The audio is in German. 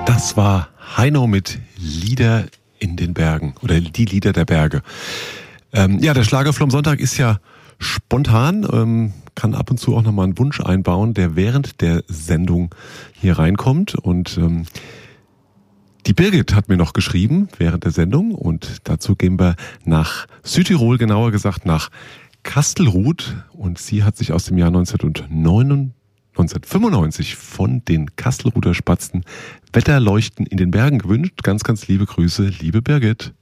Das war Heino mit Lieder in den Bergen oder die Lieder der Berge. Der Schlager vom Sonntag ist ja spontan, kann ab und zu auch nochmal einen Wunsch einbauen, der während der Sendung hier reinkommt. Und die Birgit hat mir noch geschrieben während der Sendung und dazu gehen wir nach Südtirol, genauer gesagt nach Kastelruth. Und sie hat sich aus dem Jahr 1995 von den Kastelruther Spatzen Wetterleuchten in den Bergen gewünscht. Ganz, ganz liebe Grüße, liebe Birgit.